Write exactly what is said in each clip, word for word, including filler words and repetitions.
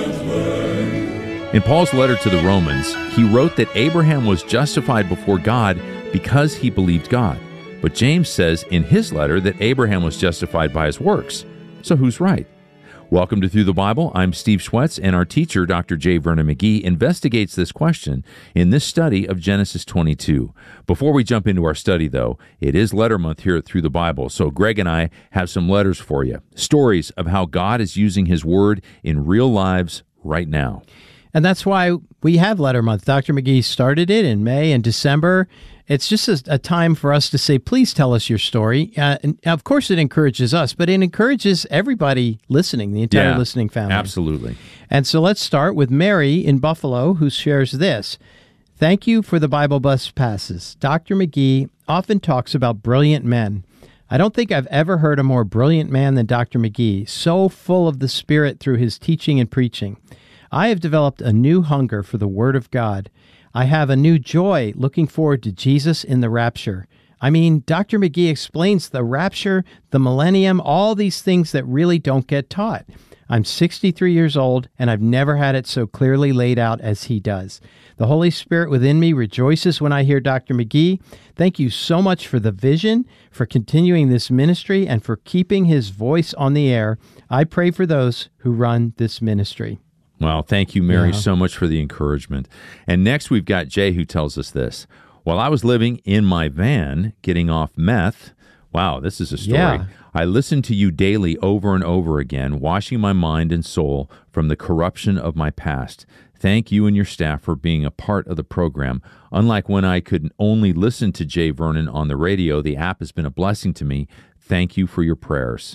In Paul's letter to the Romans, he wrote that Abraham was justified before God because he believed God. But James says in his letter that Abraham was justified by his works. So who's right? Welcome to Through the Bible. I'm Steve Schwetz, and our teacher, Doctor J. Vernon McGee, investigates this question in this study of Genesis twenty-two. Before we jump into our study, though, it is letter month here at Through the Bible, so Greg and I have some letters for you. Stories of how God is using His Word in real lives right now. And that's why we have Letter Month. Doctor McGee started it in May and December. It's just a, a time for us to say, please tell us your story. Uh, and of course, it encourages us, but it encourages everybody listening, the entire yeah, listening family. Absolutely. And so let's start with Mary in Buffalo, who shares this. Thank you for the Bible Bus passes. Doctor McGee often talks about brilliant men. I don't think I've ever heard a more brilliant man than Doctor McGee, so full of the Spirit through his teaching and preaching. I have developed a new hunger for the Word of God. I have a new joy looking forward to Jesus in the rapture. I mean, Doctor McGee explains the rapture, the millennium, all these things that really don't get taught. I'm sixty-three years old, and I've never had it so clearly laid out as he does. The Holy Spirit within me rejoices when I hear Doctor McGee. Thank you so much for the vision, for continuing this ministry, and for keeping his voice on the air. I pray for those who run this ministry. Well, thank you, Mary, Yeah. so much for the encouragement. And next we've got Jay, who tells us this. While I was living in my van, getting off meth, wow, this is a story. Yeah. I listened to you daily over and over again, washing my mind and soul from the corruption of my past. Thank you and your staff for being a part of the program. Unlike when I could only listen to Jay Vernon on the radio, the app has been a blessing to me. Thank you for your prayers.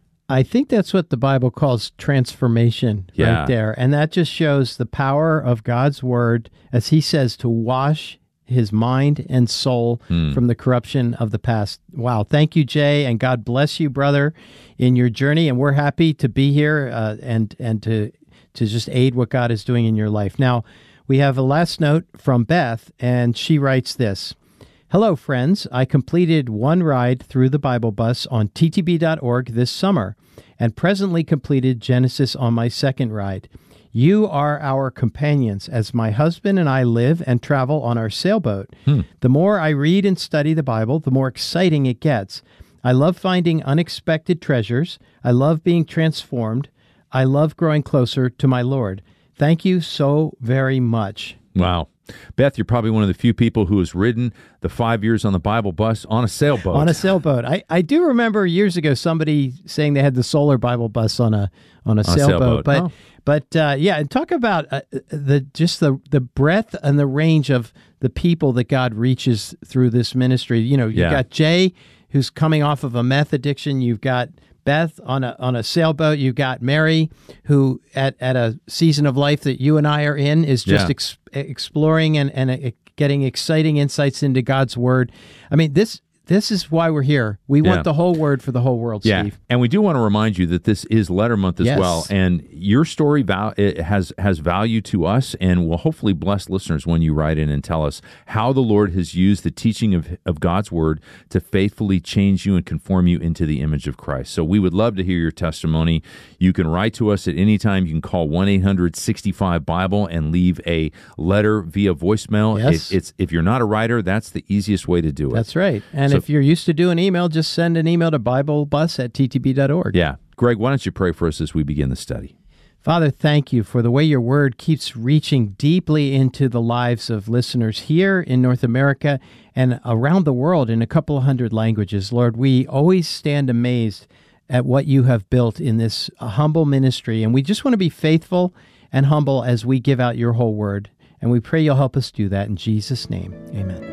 I think that's what the Bible calls transformation Yeah. right there. And that just shows the power of God's word, as he says, to wash his mind and soul Hmm. from the corruption of the past. Wow. Thank you, Jay, and God bless you, brother, in your journey. And we're happy to be here uh, and and to to just aid what God is doing in your life. Now, we have a last note from Beth, and she writes this. Hello, friends. I completed one ride through the Bible Bus on T T B dot org this summer and presently completed Genesis on my second ride. You are our companions as my husband and I live and travel on our sailboat. Hmm. The more I read and study the Bible, the more exciting it gets. I love finding unexpected treasures. I love being transformed. I love growing closer to my Lord. Thank you so very much. Wow. Beth, you're probably one of the few people who has ridden the five years on the Bible Bus on a sailboat. On a sailboat. I, I do remember years ago somebody saying they had the solar Bible Bus on a on a, On a sailboat. sailboat. But Oh. but uh, yeah, and talk about uh, the just the the breadth and the range of the people that God reaches through this ministry. You know, you've Yeah. got Jay, who's coming off of a meth addiction. You've got Beth on a on a sailboat. You've got Mary, who at, at a season of life that you and I are in is just Yeah. ex- exploring and, and uh, getting exciting insights into God's Word. I mean, this this is why we're here. We Yeah. want the whole Word for the whole world, Yeah, Steve. and we do want to remind you that this is Letter Month as Yes. well, and your story val- it has has value to us, and will hopefully bless listeners when you write in and tell us how the Lord has used the teaching of, of God's Word to faithfully change you and conform you into the image of Christ. So we would love to hear your testimony. You can write to us at any time. You can call one eight hundred sixty-five Bible and leave a letter via voicemail. Yes. It, it's if you're not a writer, that's the easiest way to do it. That's right. And So- if you're used to doing email, just send an email to BibleBus at T T B dot org. Yeah. Greg, why don't you pray for us as we begin the study? Father, thank you for the way your word keeps reaching deeply into the lives of listeners here in North America and around the world in a couple of hundred languages. Lord, we always stand amazed at what you have built in this humble ministry, and we just want to be faithful and humble as we give out your whole word. And we pray you'll help us do that in Jesus' name. Amen.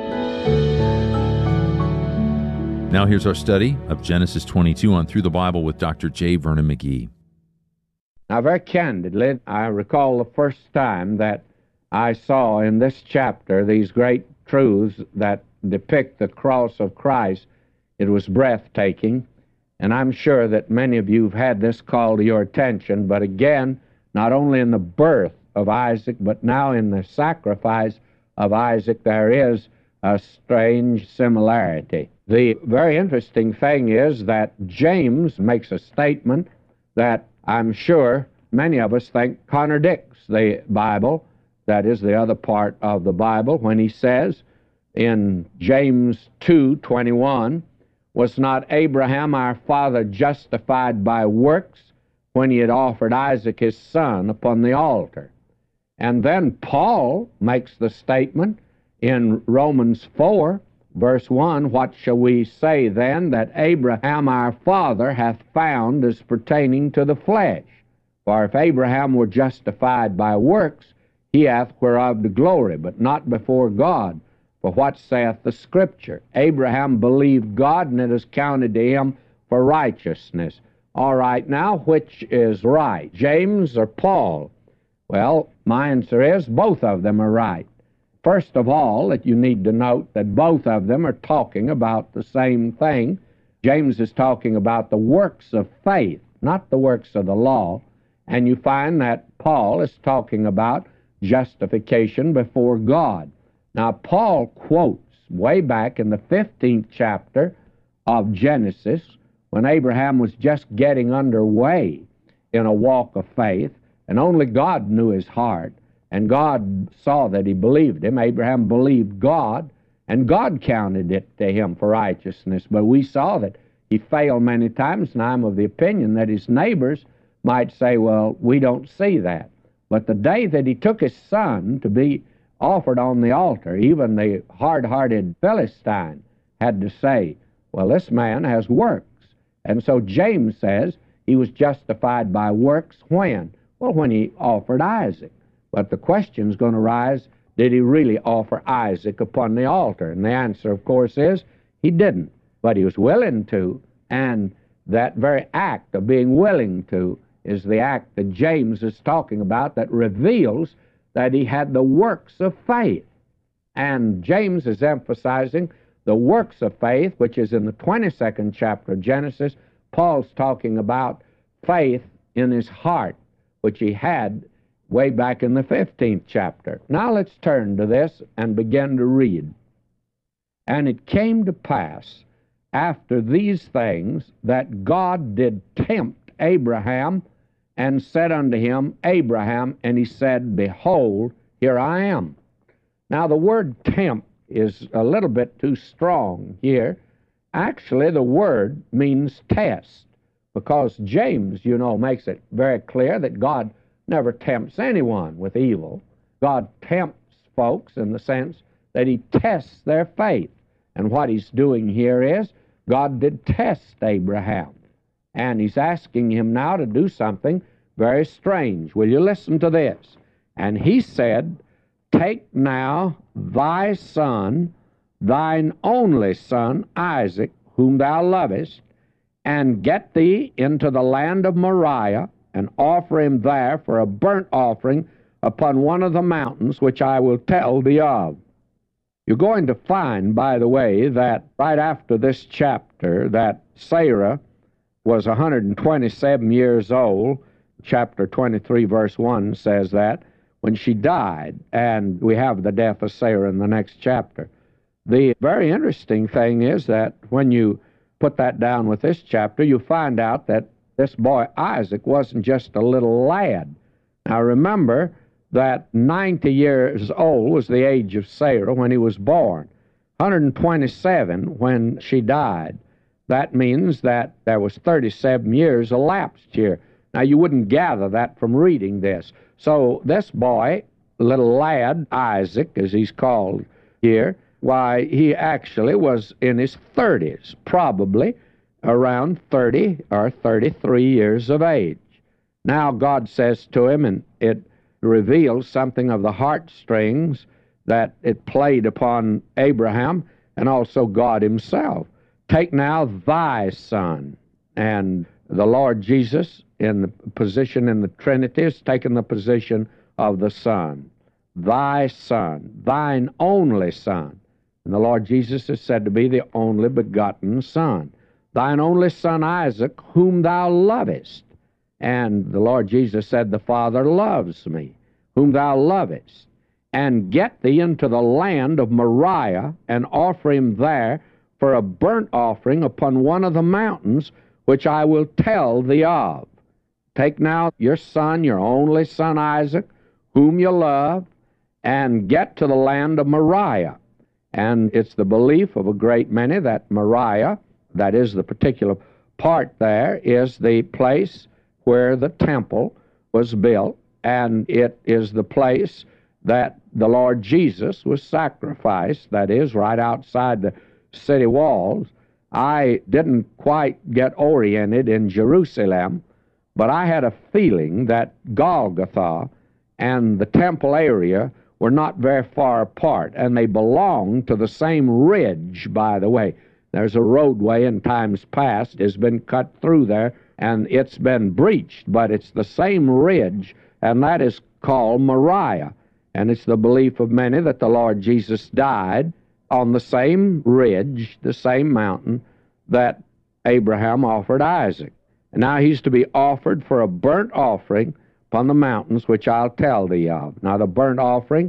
Now here's our study of Genesis twenty-two on Through the Bible with Doctor J. Vernon McGee. Now, very candidly, I recall the first time that I saw in this chapter these great truths that depict the cross of Christ. It was breathtaking, and I'm sure that many of you have had this call to your attention, but again, not only in the birth of Isaac, but now in the sacrifice of Isaac, there is a strange similarity. The very interesting thing is that James makes a statement that I'm sure many of us think contradicts the Bible, that is the other part of the Bible, when he says in James two twenty-one, was not Abraham our father justified by works when he had offered Isaac his son upon the altar? And then Paul makes the statement in Romans four, verse one, what shall we say then that Abraham our father hath found as pertaining to the flesh? For if Abraham were justified by works, he hath whereof the glory, but not before God. For what saith the Scripture? Abraham believed God, and it is counted to him for righteousness. All right, now, which is right, James or Paul? Well, my answer is both of them are right. First of all, that you need to note that both of them are talking about the same thing. James is talking about the works of faith, not the works of the law. And you find that Paul is talking about justification before God. Now, Paul quotes way back in the fifteenth chapter of Genesis, when Abraham was just getting underway in a walk of faith, and only God knew his heart, and God saw that he believed him. Abraham believed God, and God counted it to him for righteousness. But we saw that he failed many times, and I'm of the opinion that his neighbors might say, well, we don't see that. But the day that he took his son to be offered on the altar, even the hard-hearted Philistine had to say, well, this man has works. And so James says he was justified by works when? Well, when he offered Isaac. But the question's going to rise, did he really offer Isaac upon the altar? And the answer, of course, is he didn't. But he was willing to, and that very act of being willing to is the act that James is talking about that reveals that he had the works of faith. And James is emphasizing the works of faith, which is in the twenty-second chapter of Genesis. Paul's talking about faith in his heart, which he had way back in the fifteenth chapter. Now let's turn to this and begin to read. And it came to pass after these things that God did tempt Abraham, and said unto him, Abraham, and he said, Behold, here I am. Now the word tempt is a little bit too strong here. Actually, the word means test, because James, you know, makes it very clear that God never tempts anyone with evil. God tempts folks in the sense that he tests their faith. And what he's doing here is, God did test Abraham. And he's asking him now to do something very strange. Will you listen to this? And he said, Take now thy son, thine only son, Isaac, whom thou lovest, and get thee into the land of Moriah, and offer him there for a burnt offering upon one of the mountains which I will tell thee of. You're going to find, by the way, that right after this chapter, that Sarah was one hundred twenty-seven years old. Chapter twenty-three, verse one says that, when she died, and we have the death of Sarah in the next chapter. The very interesting thing is that when you put that down with this chapter, you find out that this boy Isaac wasn't just a little lad. Now remember that ninety years old was the age of Sarah when he was born. one hundred twenty-seven when she died. That means that there was thirty-seven years elapsed here. Now, you wouldn't gather that from reading this. So this boy, little lad, Isaac, as he's called here, why, he actually was in his thirties, probably around thirty or thirty-three years of age. Now God says to him, and it reveals something of the heartstrings that it played upon Abraham and also God himself. Take now thy son. And the Lord Jesus, in the position in the Trinity, has taken the position of the Son. Thy son, thine only son. And the Lord Jesus is said to be the only begotten Son. Thine only son Isaac, whom thou lovest. And the Lord Jesus said, the Father loves me, whom thou lovest. And get thee into the land of Moriah, and offer him there for a burnt offering upon one of the mountains which I will tell thee of. take now your son, your only son Isaac, whom you love, and get to the land of Moriah. And it's the belief of a great many that Moriah, that is the particular part there, is the place where the temple was built, and it is the place that the Lord Jesus was sacrificed, that is, right outside the city walls. I didn't quite get oriented in Jerusalem, but I had a feeling that Golgotha and the temple area were not very far apart, and they belonged to the same ridge, by the way. There's a roadway in times past has been cut through there, and it's been breached, but it's the same ridge, and that is called Moriah. And it's the belief of many that the Lord Jesus died on the same ridge, the same mountain, that Abraham offered Isaac. And now he's to be offered for a burnt offering upon the mountains, which I'll tell thee of. Now the burnt offering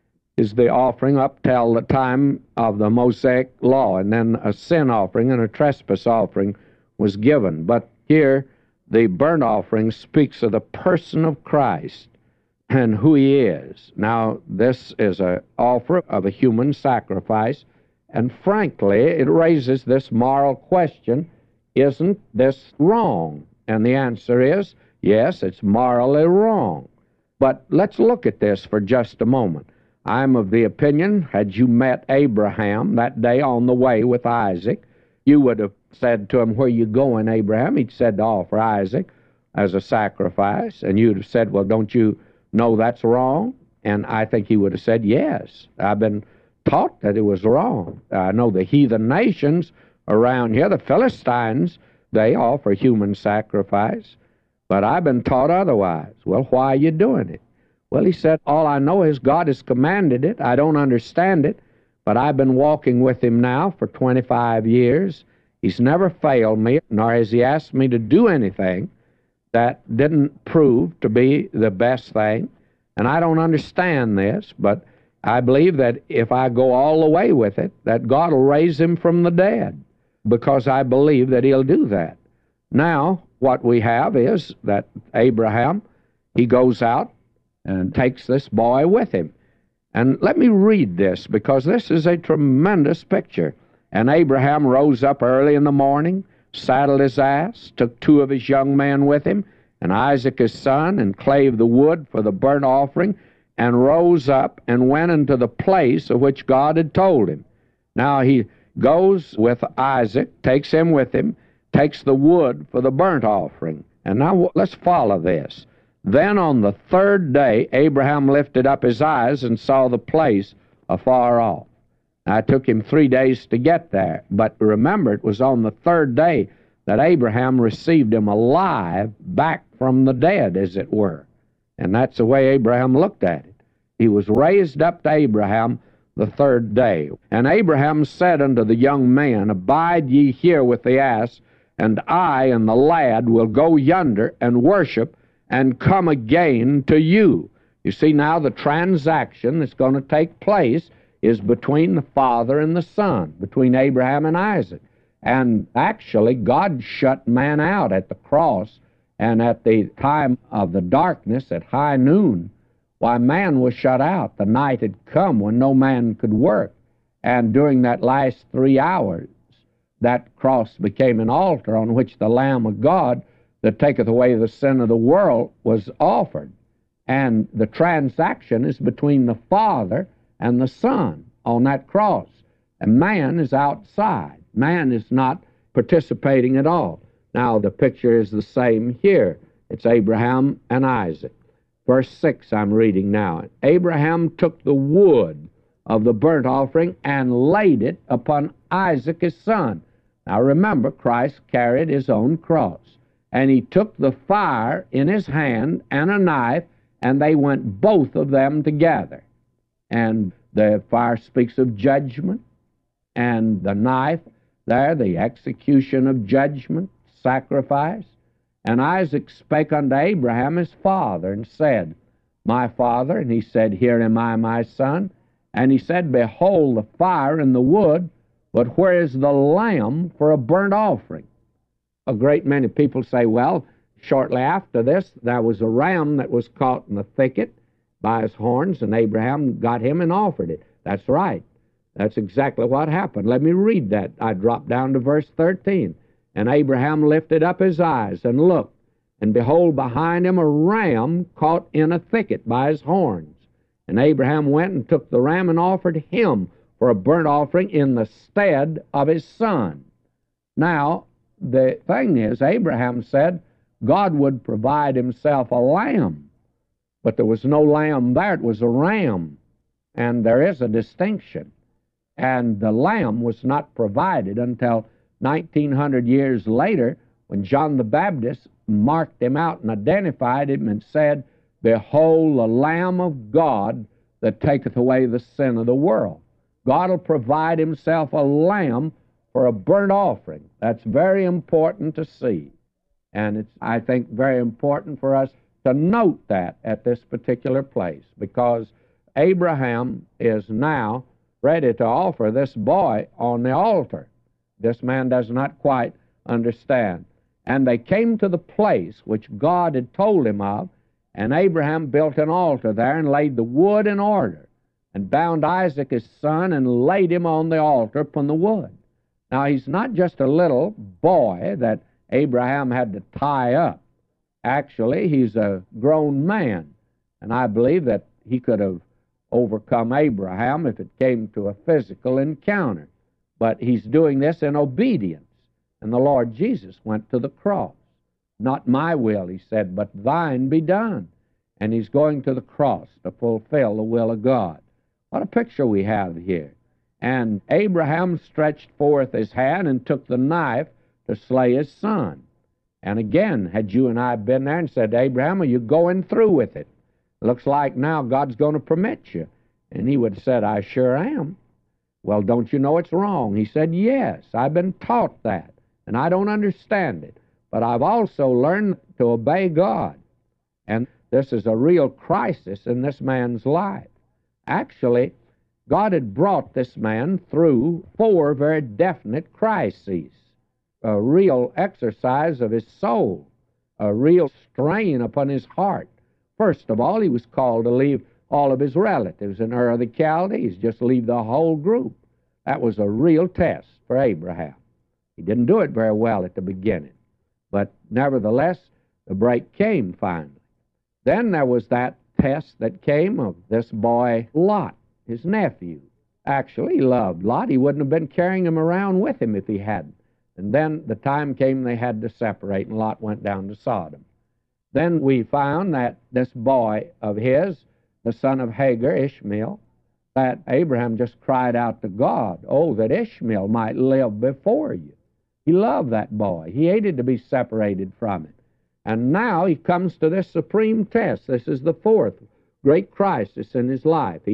is the offering up till the time of the Mosaic law, and then a sin offering and a trespass offering was given. But here the burnt offering speaks of the person of Christ and who he is. Now, this is an offer of a human sacrifice, and frankly, it raises this moral question, isn't this wrong? And the answer is, yes, it's morally wrong. But let's look at this for just a moment. I'm of the opinion, had you met Abraham that day on the way with Isaac, you would have said to him, "Where you going, Abraham?" He'd said to offer Isaac as a sacrifice, and you'd have said, "Well, don't you know that's wrong?" And I think he would have said, "Yes, I've been taught that it was wrong. I know the heathen nations around here, the Philistines, they offer human sacrifice, but I've been taught otherwise." Well, why are you doing it? Well, he said, all I know is God has commanded it. I don't understand it, but I've been walking with him now for twenty-five years. He's never failed me, nor has he asked me to do anything that didn't prove to be the best thing. And I don't understand this, but I believe that if I go all the way with it, that God will raise him from the dead, because I believe that he'll do that. Now, what we have is that Abraham, he goes out and takes this boy with him. And let me read this, because this is a tremendous picture. And Abraham rose up early in the morning, saddled his ass, took two of his young men with him, and Isaac his son, and clave the wood for the burnt offering, and rose up and went into the place of which God had told him. Now he goes with Isaac, takes him with him, takes the wood for the burnt offering. And now let's follow this. Then on the third day, Abraham lifted up his eyes and saw the place afar off. Now, it took him three days to get there, but remember, it was on the third day that Abraham received him alive back from the dead, as it were. And that's the way Abraham looked at it. He was raised up to Abraham the third day. And Abraham said unto the young men, "Abide ye here with the ass, and I and the lad will go yonder and worship, and come again to you." You see, now the transaction that's going to take place is between the father and the son, between Abraham and Isaac. And actually, God shut man out at the cross, and at the time of the darkness, at high noon, why, man was shut out. The night had come when no man could work. And during that last three hours, that cross became an altar on which the Lamb of God that taketh away the sin of the world was offered. And the transaction is between the Father and the Son on that cross. And man is outside. Man is not participating at all. Now, the picture is the same here. It's Abraham and Isaac. Verse six I'm reading now. Abraham took the wood of the burnt offering and laid it upon Isaac his son. Now remember, Christ carried his own cross. And he took the fire in his hand and a knife, and they went both of them together. And the fire speaks of judgment, and the knife there, the execution of judgment, sacrifice. And Isaac spake unto Abraham his father, and said, "My father." And he said, "Here am I, my son." And he said, "Behold the fire and the wood, but where is the lamb for a burnt offering?" A great many people say, "Well, shortly after this, there was a ram that was caught in the thicket by his horns, and Abraham got him and offered it. That's right. That's exactly what happened. Let me read that. I dropped down to verse thirteen. And Abraham lifted up his eyes and looked, and behold, behind him a ram caught in a thicket by his horns. And Abraham went and took the ram and offered him for a burnt offering in the stead of his son. Now, the thing is, Abraham said God would provide himself a lamb, but there was no lamb there. It was a ram, and there is a distinction. And the lamb was not provided until nineteen hundred years later, when John the Baptist marked him out and identified him and said, "Behold, the Lamb of God that taketh away the sin of the world." God will provide himself a lamb for a burnt offering. That's very important to see. And it's, I think, very important for us to note that at this particular place, because Abraham is now ready to offer this boy on the altar. This man does not quite understand. And they came to the place which God had told him of, and Abraham built an altar there and laid the wood in order, and bound Isaac his son and laid him on the altar upon the wood. Now, he's not just a little boy that Abraham had to tie up. Actually, he's a grown man, and I believe that he could have overcome Abraham if it came to a physical encounter. But he's doing this in obedience. And the Lord Jesus went to the cross. "Not my will," he said, "but thine be done." And he's going to the cross to fulfill the will of God. What a picture we have here. And Abraham stretched forth his hand and took the knife to slay his son. And again, had you and I been there and said, "Abraham, are you going through with it? Looks like now God's going to permit you." And he would have said, "I sure am." "Well, don't you know it's wrong?" He said, "Yes, I've been taught that, and I don't understand it. But I've also learned to obey God." And this is a real crisis in this man's life. Actually, God had brought this man through four very definite crises. A real exercise of his soul, a real strain upon his heart. First of all, he was called to leave all of his relatives in Ur of the Chaldees, just leave the whole group. That was a real test for Abraham. He didn't do it very well at the beginning, but nevertheless, the break came finally. Then there was that test that came of this boy Lot, his nephew. Actually, he loved Lot. He wouldn't have been carrying him around with him if he hadn't. And then the time came they had to separate, and Lot went down to Sodom. Then we found that this boy of his, the son of Hagar, Ishmael, that Abraham just cried out to God, "Oh, that Ishmael might live before you." He loved that boy. He hated to be separated from it. And now he comes to this supreme test. This is the fourth great crisis in his life. He